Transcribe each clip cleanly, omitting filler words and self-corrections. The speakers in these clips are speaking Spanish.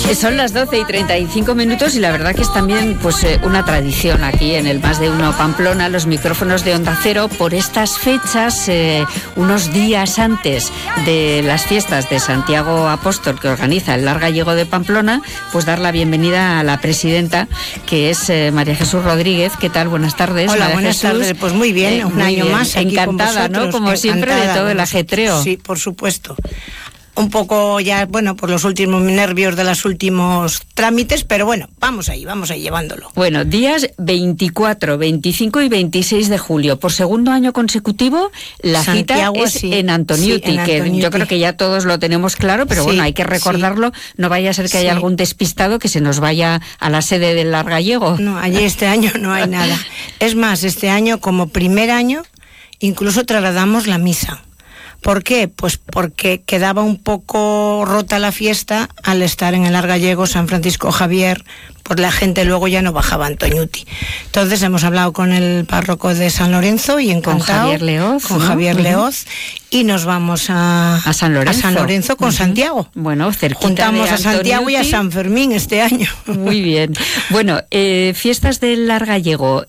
Son las 12:35 y la verdad que es también una tradición aquí en el Más de Uno Pamplona, los micrófonos de Onda Cero, por estas fechas, unos días antes de las fiestas de Santiago Apóstol que organiza el Lar Gallego de Pamplona, pues dar la bienvenida a la presidenta, que es María Jesús Rodríguez. ¿Qué tal? Buenas tardes. Hola, María buenas Jesús. tardes. Pues muy bien, un año más aquí encantada, con vosotros, ¿no? Como encantada, siempre, de todo el ajetreo. Sí, por supuesto. Un poco ya, por los últimos nervios de los últimos trámites, pero bueno, vamos ahí llevándolo. Bueno, días 24, 25 y 26 de julio. Por segundo año consecutivo, la Santiago, cita es en Antoniuti, sí, que yo creo que ya todos lo tenemos claro, pero bueno, hay que recordarlo. No vaya a ser que haya algún despistado que se nos vaya a la sede del Lar Gallego. No, allí este año no hay nada. Es más, este año, como primer año, incluso trasladamos la misa. ¿Por qué? Pues porque quedaba un poco rota la fiesta al estar en el Lar Gallego, San Francisco Javier, pues la gente luego ya no bajaba a Antoniuti. Entonces hemos hablado con el párroco de San Lorenzo y encantado, con Javier Leoz, con Javier Leoz, y nos vamos a San Lorenzo con Santiago. Bueno, cerquita. Juntamos a Santiago y a San Fermín este año. Muy bien. Bueno, fiestas del Lar Gallego,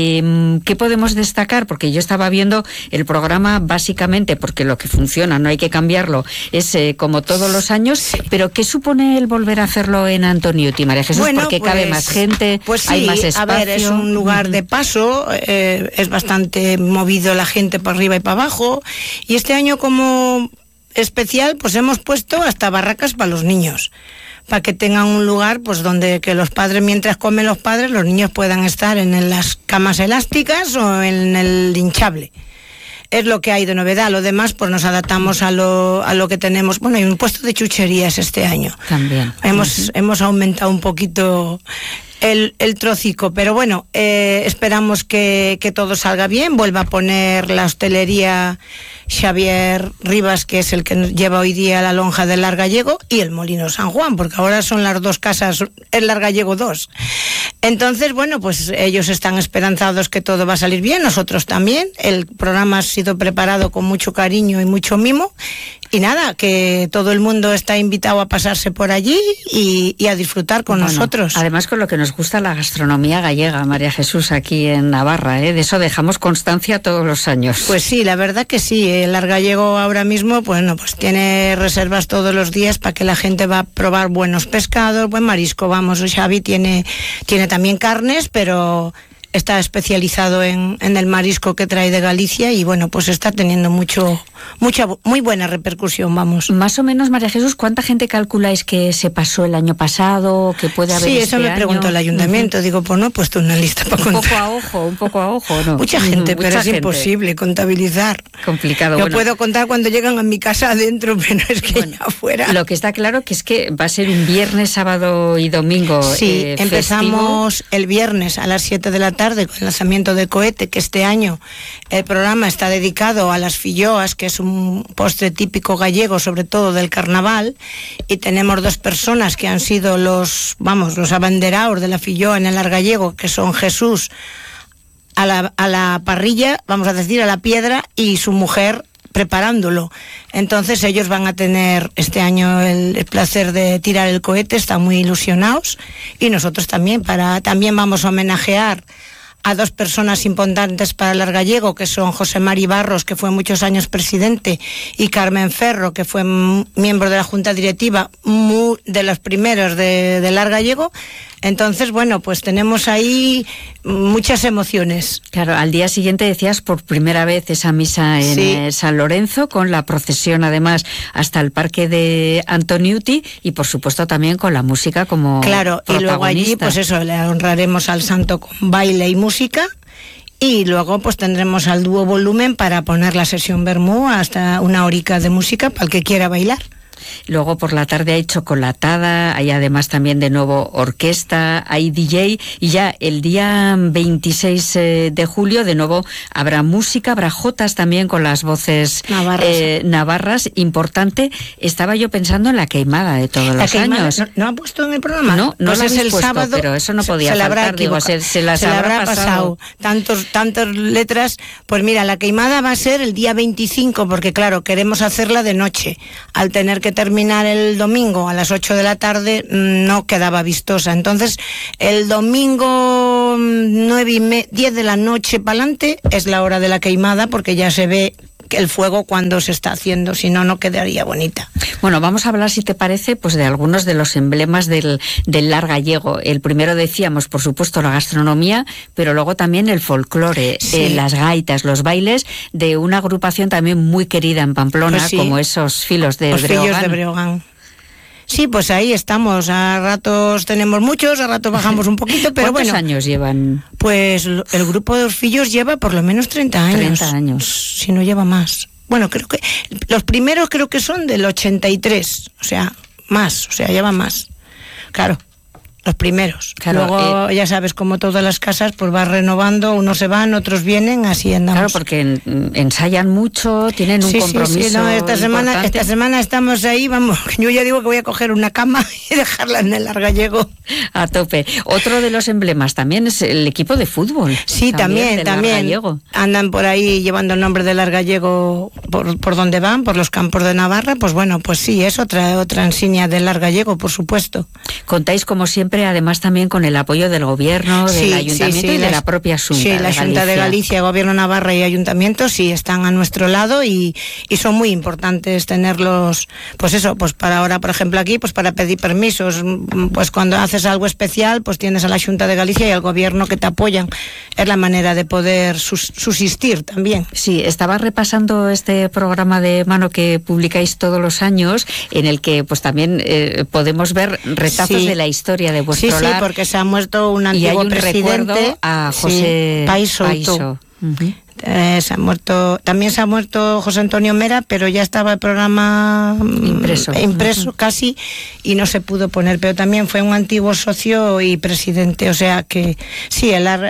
¿qué podemos destacar? Porque yo estaba viendo el programa básicamente, porque lo que funciona, no hay que cambiarlo, es como todos los años, pero ¿qué supone el volver a hacerlo en Antoniuti, María Jesús? Porque cabe más gente, pues sí, hay más espacio. A ver, es un lugar de paso, es bastante movido la gente para arriba y para abajo, y este año como especial pues hemos puesto hasta barracas para los niños, para que tengan un lugar pues donde que los padres, mientras comen los padres, los niños puedan estar en las camas elásticas o en el hinchable. Es lo que hay de novedad. Lo demás, pues nos adaptamos a lo que tenemos. Bueno, hay un puesto de chucherías este año. También. Hemos aumentado un poquito el trocico, pero bueno, esperamos que todo salga bien. Vuelva a poner la hostelería Xavier Rivas, que es el que lleva hoy día la lonja del Lar Gallego, y el Molino San Juan, porque ahora son las dos casas, el Lar Gallego 2. Entonces, bueno, pues ellos están esperanzados que todo va a salir bien, nosotros también. El programa ha sido preparado con mucho cariño y mucho mimo, y nada, que todo el mundo está invitado a pasarse por allí y a disfrutar con nosotros. Además, con lo que nos gusta la gastronomía gallega, María Jesús, aquí en Navarra, de eso dejamos constancia todos los años. Pues sí, la verdad que sí. El Lar Gallego ahora mismo, pues tiene reservas todos los días para que la gente va a probar buenos pescados, buen marisco. Vamos, Xavi tiene también carnes, pero está especializado en el marisco que trae de Galicia, y bueno, pues está teniendo muy buena repercusión, vamos. Más o menos, María Jesús, ¿cuánta gente calculáis que se pasó el año pasado, que puede haber Sí, este eso me preguntó el ayuntamiento. Digo, pues no he puesto una lista para contar. Un poco a ojo, ¿no? Mucha gente, pero es imposible contabilizar. Complicado. Yo puedo contar cuando llegan a mi casa adentro, pero es que ya afuera. Lo que está claro que es que va a ser un viernes, sábado y domingo. Sí, empezamos festivo. El viernes a las 7 de la tarde con el lanzamiento de cohete, que este año el programa está dedicado a las filloas, que es un postre típico gallego, sobre todo del carnaval, y tenemos dos personas que han sido los abanderados de la filloa en el Lar Gallego, que son Jesús a la parrilla, vamos a decir, a la piedra, y su mujer preparándolo. Entonces ellos van a tener este año el placer de tirar el cohete, están muy ilusionados, y nosotros también vamos a homenajear a dos personas importantes para el Lar Gallego, que son José Mari Barros, que fue muchos años presidente, y Carmen Ferro, que fue miembro de la Junta Directiva, de los primeros del Lar Gallego. Entonces, bueno, pues tenemos ahí muchas emociones. Claro, al día siguiente decías por primera vez esa misa en San Lorenzo, con la procesión además hasta el parque de Antoniuti, y por supuesto también con la música como Claro, y luego allí, pues eso, le honraremos al santo con baile y música. Y luego pues tendremos al dúo volumen para poner la sesión Bermú, hasta una horica de música para el que quiera bailar. Luego por la tarde hay chocolatada, hay además también de nuevo orquesta, hay DJ, y ya el día 26 de julio de nuevo habrá música, habrá jotas también con las voces navarras. Importante, estaba yo pensando en la queimada de todos los años. ¿No han puesto en el programa? No pues es el puesto, sábado, pero eso no podía faltar, se las habrá pasado. Tantas letras. Pues mira, la queimada va a ser el día 25, porque claro, queremos hacerla de noche, al tener que terminar el domingo a las 8 de la tarde, no quedaba vistosa. Entonces, el domingo 10 de la noche para adelante es la hora de la queimada, porque ya se ve el fuego cuando se está haciendo, si no, no quedaría bonita. Bueno, vamos a hablar, si te parece, pues de algunos de los emblemas del Lar Gallego. El primero decíamos, por supuesto, la gastronomía, pero luego también el folclore, sí. Las gaitas, los bailes de una agrupación también muy querida en Pamplona, pues sí, como esos Filos de Breogán. Fillos de Breogán. Sí, pues ahí estamos. A ratos tenemos muchos, a ratos bajamos un poquito, pero ¿Cuántos bueno. años llevan? Pues el grupo de los Fillos lleva por lo menos 30 años. 30 años. Si no lleva más. Bueno, creo que los primeros creo que son del 83, o sea, más, o sea, lleva más. Claro, los primeros. Claro, luego, ya sabes, como todas las casas, pues vas renovando, unos se van, otros vienen, así andamos. Claro, porque ensayan mucho, tienen un compromiso. Sí, no, esta semana estamos ahí, vamos, yo ya digo que voy a coger una cama y dejarla en el Lar Gallego. A tope. Otro de los emblemas también es el equipo de fútbol. Sí, también. Andan por ahí llevando el nombre del Lar Gallego por donde van, por los campos de Navarra. Pues bueno, pues sí, es otra insignia del Lar Gallego, por supuesto. Contáis, como siempre, además también con el apoyo del gobierno, del ayuntamiento y de la propia Xunta. Sí, la Xunta de Galicia, Gobierno de Navarra y Ayuntamiento, sí, están a nuestro lado y son muy importantes tenerlos, pues eso, pues para ahora, por ejemplo, aquí, pues para pedir permisos, pues cuando haces algo especial, pues tienes a la Xunta de Galicia y al Gobierno que te apoyan. Es la manera de poder subsistir también. Sí, estaba repasando este programa de mano que publicáis todos los años, en el que pues también podemos ver retazos de la historia de vuestro lar. Sí, porque se ha muerto un antiguo presidente, a José Paiso. También se ha muerto José Antonio Mera, pero ya estaba el programa impreso casi y no se pudo poner, pero también fue un antiguo socio y presidente, o sea que sí,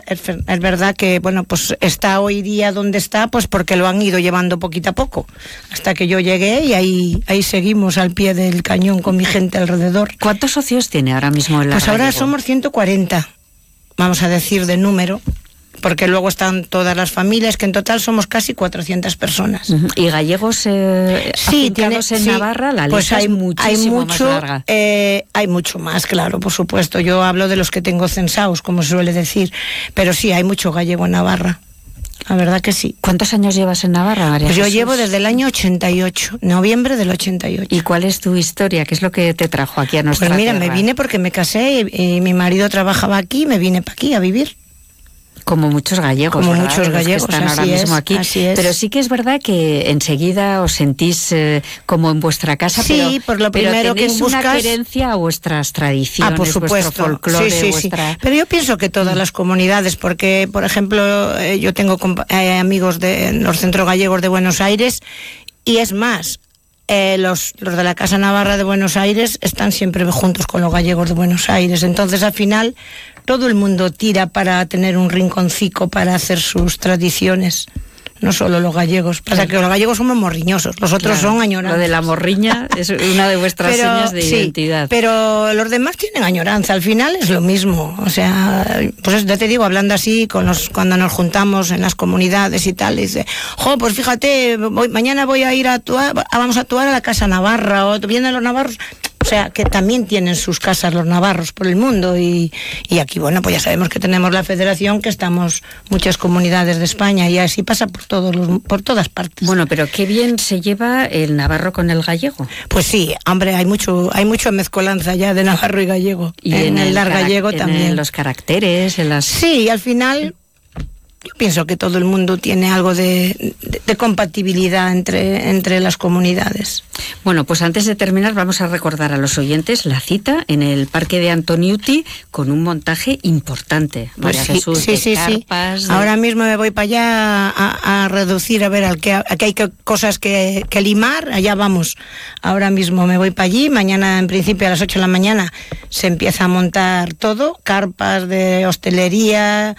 es verdad que bueno, pues está hoy día donde está, pues porque lo han ido llevando poquito a poco, hasta que yo llegué y ahí seguimos al pie del cañón con mi gente alrededor. ¿Cuántos socios tiene ahora mismo el Lar Pues ahora Gallego? somos 140, vamos a decir de número, porque luego están todas las familias, que en total somos casi 400 personas. ¿Y gallegos afincados en Navarra? La lista pues es muchísimo más larga. Hay mucho más, claro, por supuesto. Yo hablo de los que tengo censados, como se suele decir, pero sí, hay mucho gallego en Navarra. La verdad que sí. ¿Cuántos años llevas en Navarra, María Pues Jesús? Yo llevo desde el año 88, noviembre del 88. ¿Y cuál es tu historia? ¿Qué es lo que te trajo aquí a nuestra tierra? Pues mira, tierra? Me vine porque me casé y mi marido trabajaba aquí y me vine para aquí a vivir. Como muchos gallegos, como ¿verdad? muchos gallegos, que están ahora mismo aquí. Pero sí que es verdad que enseguida os sentís como en vuestra casa, sí, por lo primero pero tenéis que buscas una querencia a vuestras tradiciones, por supuesto, vuestro folclore, sí. Pero yo pienso que todas las comunidades, porque por ejemplo yo tengo amigos de los centros gallegos de Buenos Aires y es más, los de la Casa Navarra de Buenos Aires están siempre juntos con los gallegos de Buenos Aires, entonces al final todo el mundo tira para tener un rinconcico para hacer sus tradiciones, no solo los gallegos. Pasa que los gallegos somos morriñosos, los otros son añoranzas. Lo de la morriña es una de vuestras señas de identidad. Pero los demás tienen añoranza, al final es lo mismo. O sea, pues ya te digo, hablando así cuando nos juntamos en las comunidades y tal, dice, pues fíjate, mañana voy a ir a actuar, vamos a actuar a la Casa Navarra, o vienen los navarros. O sea, que también tienen sus casas los navarros por el mundo y aquí, bueno, pues ya sabemos que tenemos la federación, que estamos muchas comunidades de España y así pasa por todas partes. Bueno, pero qué bien se lleva el navarro con el gallego. Pues sí, hombre, hay mucho mezcolanza ya de navarro y gallego. Y en el Lar Gallego también. En los caracteres, en las... Sí, al final... Yo pienso que todo el mundo tiene algo de compatibilidad entre las comunidades. Bueno, pues antes de terminar vamos a recordar a los oyentes la cita en el Parque de Antoniuti con un montaje importante. Pues María Jesús, sí. Ahora mismo me voy para allá a reducir, a ver, aquí hay cosas que limar, allá vamos. Ahora mismo me voy para allí, mañana en principio a las 8 de la mañana se empieza a montar todo, carpas de hostelería,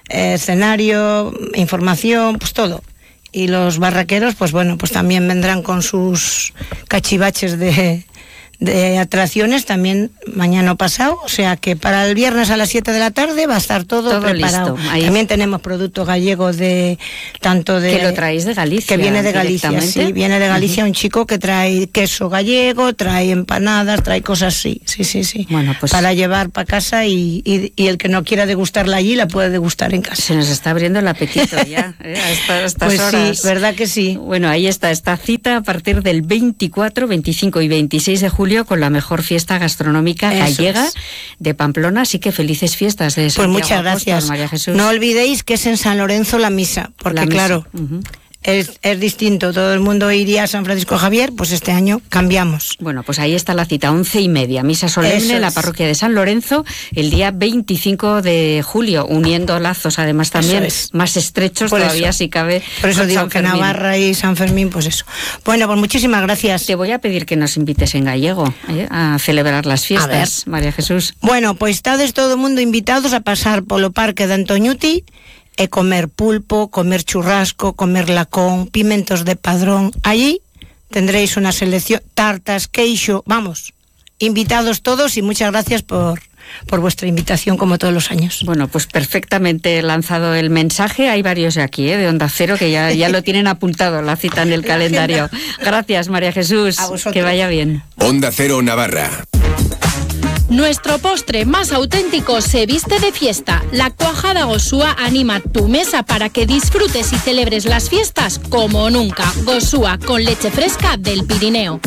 escenario, información, pues todo. Y los barraqueros, pues bueno, pues también vendrán con sus cachivaches de de atracciones también mañana o pasado, o sea que para el viernes a las 7 de la tarde va a estar todo preparado. También tenemos producto gallego de tanto de... Que lo traéis de Galicia. Que viene de Galicia, sí, viene de Galicia un chico que trae queso gallego, trae empanadas, trae cosas así, sí. Bueno, pues para llevar para casa y el que no quiera degustarla allí la puede degustar en casa. Se nos está abriendo el apetito ya, a estas pues horas. Sí, verdad que sí. Bueno, ahí está esta cita a partir del 24, 25 y 26 de julio con la mejor fiesta gastronómica gallega de Pamplona, así que felices fiestas de Santiago. Pues muchas gracias. Apóstol, María Jesús. No olvidéis que es en San Lorenzo la misa, porque claro, es distinto, todo el mundo iría a San Francisco Javier, pues este año cambiamos. Bueno, pues ahí está la cita, 11:30, misa solemne en la parroquia de San Lorenzo, el día 25 de julio, uniendo lazos además también más estrechos por todavía si cabe. Por eso digo que Navarra y San Fermín, pues eso. Bueno, pues muchísimas gracias. Te voy a pedir que nos invites en gallego a celebrar las fiestas, María Jesús. Bueno, pues estades todo el mundo invitados a pasar polo parque de Antoñuti e comer pulpo, comer churrasco, comer lacón, pimentos de padrón. Allí tendréis una selección, tartas, queixo, vamos, invitados todos y muchas gracias por vuestra invitación como todos los años. Bueno, pues perfectamente lanzado el mensaje. Hay varios de aquí, de Onda Cero, que ya lo tienen apuntado, la cita en el calendario. Gracias, María Jesús. Que vaya bien. Onda Cero Navarra. Nuestro postre más auténtico se viste de fiesta. La cuajada Gosúa anima tu mesa para que disfrutes y celebres las fiestas como nunca. Gosúa con leche fresca del Pirineo.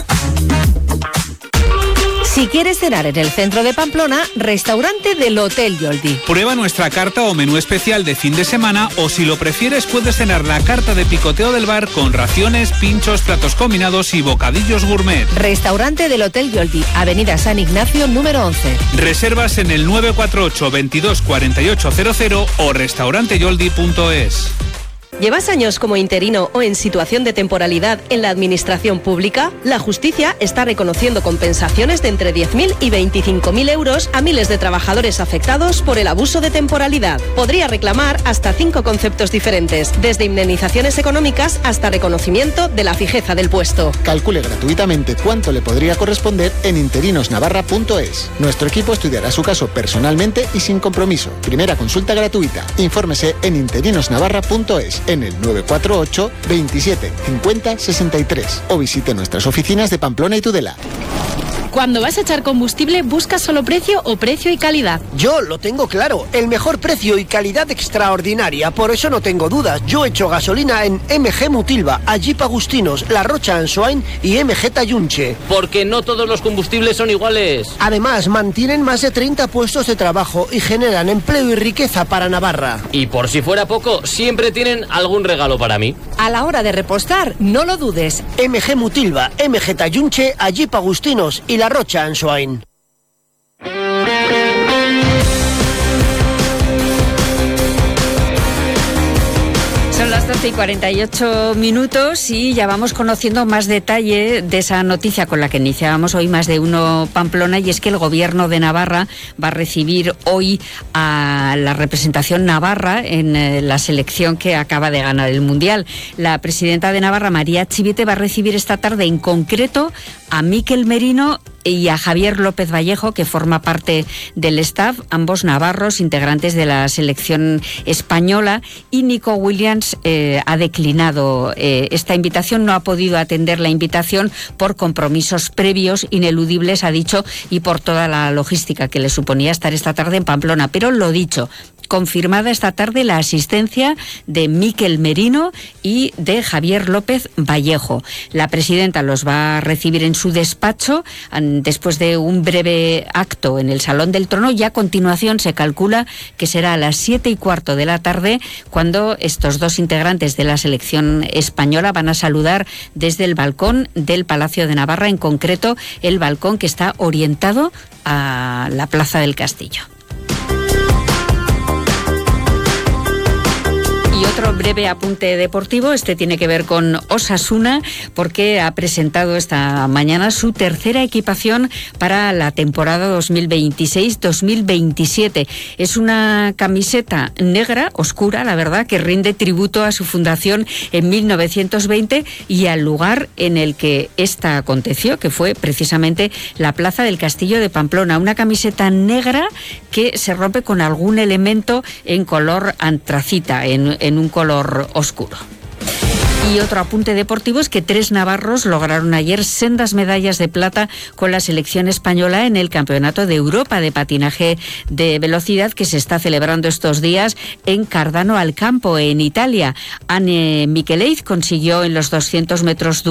Si quieres cenar en el centro de Pamplona, restaurante del Hotel Yoldi. Prueba nuestra carta o menú especial de fin de semana, o si lo prefieres puedes cenar la carta de picoteo del bar con raciones, pinchos, platos combinados y bocadillos gourmet. Restaurante del Hotel Yoldi, Avenida San Ignacio número 11. Reservas en el 948 22 4800 o restauranteyoldi.es. ¿Llevas años como interino o en situación de temporalidad en la administración pública? La justicia está reconociendo compensaciones de entre 10.000 y 25.000 euros a miles de trabajadores afectados por el abuso de temporalidad. Podría reclamar hasta 5 conceptos diferentes, desde indemnizaciones económicas hasta reconocimiento de la fijeza del puesto. Calcule gratuitamente cuánto le podría corresponder en interinosnavarra.es. Nuestro equipo estudiará su caso personalmente y sin compromiso. Primera consulta gratuita. Infórmese en interinosnavarra.es. en el 948 27 50 63 o visite nuestras oficinas de Pamplona y Tudela. Cuando vas a echar combustible, ¿buscas solo precio o precio y calidad? Yo lo tengo claro, el mejor precio y calidad extraordinaria, por eso no tengo dudas. Yo echo gasolina en MG Mutilva, Jeep Agustinos, La Rocha Ansoain y MG Tayunche. Porque no todos los combustibles son iguales. Además, mantienen más de 30 puestos de trabajo y generan empleo y riqueza para Navarra. Y por si fuera poco, siempre tienen algún regalo para mí. A la hora de repostar, no lo dudes. MG Mutilva, MG Tayunche, Jeep Agustinos y La Rocha Ansoain. Son las 12:48 y ya vamos conociendo más detalle de esa noticia con la que iniciábamos hoy Más de Uno Pamplona, y es que el Gobierno de Navarra va a recibir hoy a la representación navarra en la selección que acaba de ganar el Mundial. La presidenta de Navarra, María Chivite, va a recibir esta tarde en concreto a Mikel Merino y a Javier López Vallejo, que forma parte del staff, ambos navarros, integrantes de la selección española, y Nico Williams ha declinado esta invitación, no ha podido atender la invitación por compromisos previos ineludibles, ha dicho, y por toda la logística que le suponía estar esta tarde en Pamplona. Pero lo dicho, confirmada esta tarde la asistencia de Mikel Merino y de Javier López Vallejo. La presidenta los va a recibir en su despacho después de un breve acto en el Salón del Trono, y a continuación se calcula que será a las 7:15 de la tarde cuando estos dos integrantes de la selección española van a saludar desde el balcón del Palacio de Navarra, en concreto el balcón que está orientado a la Plaza del Castillo. Y otro Otro breve apunte deportivo, este tiene que ver con Osasuna, porque ha presentado esta mañana su tercera equipación para la temporada 2026-2027. Es una camiseta negra, oscura, la verdad, que rinde tributo a su fundación en 1920 y al lugar en el que esta aconteció, que fue precisamente la Plaza del Castillo de Pamplona. Una camiseta negra que se rompe con algún elemento en color antracita, en un color oscuro. Y otro apunte deportivo es que 3 navarros lograron ayer sendas medallas de plata con la selección española en el Campeonato de Europa de Patinaje de Velocidad que se está celebrando estos días en Cardano al Campo, en Italia. Anne Miquelez consiguió en los 200 metros